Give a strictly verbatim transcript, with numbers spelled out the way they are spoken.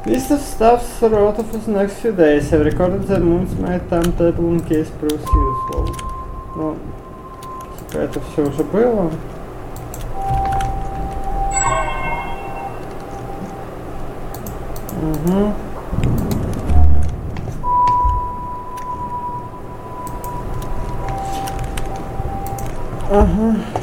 Piece of stuff sort of for the next few days. I've recorded the moon's my timetable in case proves useful. Ну, типа это все уже было. Угу. Ага.